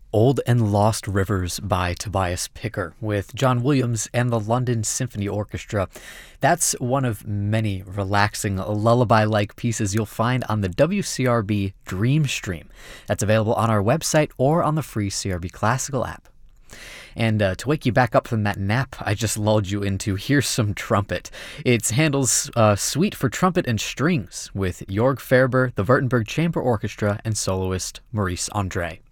Old and Lost Rivers by Tobias Picker with John Williams and the London Symphony Orchestra. That's one of many relaxing lullaby-like pieces you'll find on the WCRB Dream Stream. That's available on our website or on the free CRB Classical app. And to wake you back up from that nap I just lulled you into, here's some trumpet. It's Handel's Suite for Trumpet and Strings with Jorg Ferber, the Württemberg Chamber Orchestra, and soloist Maurice Andre.